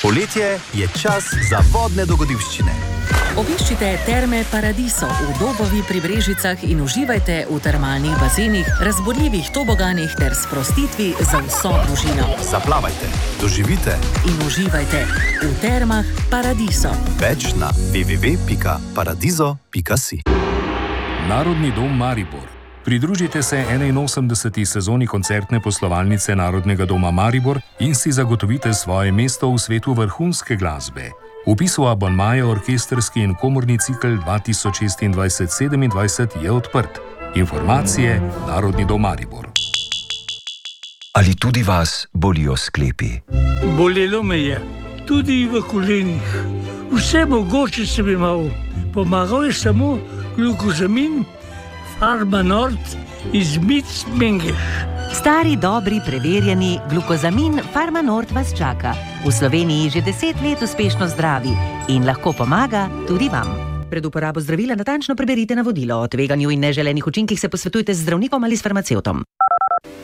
Poletje je čas za vodne dogodivščine. Obiščite Terme Paradiso v Dobovi pri Brežicah in uživajte v termalnih bazenih, razbodljivih toboganih ter sprostitvi za vso družino. Zaplavajte, doživite in uživajte v Termah Paradiso. Več na www.paradiso.si. Narodni dom Maribor. Pridružite se 81. sezoni koncertne poslovalnice Narodnega doma Maribor in si zagotovite svoje mesto v svetu vrhunske glasbe. Vpis v abonmaje orkestrski in komorni cikel 2026-27 je odprt. Informacije Narodni dom Maribor. Ali tudi vas bolijo sklepi? Bolelo me je, tudi v kolenih. Vse mogoče sem imel. Pomagal je samo glukozamin, Farmanort iz Mengeš. Stari, dobri, preverjeni glukozamin Farmanort vas čaka. V Sloveniji že 10 let uspešno zdravi in lahko pomaga tudi vam. Pred uporabo zdravila natančno preberite navodilo. O tveganju in neželenih učinkih se posvetujte z zdravnikom ali s farmacevtom.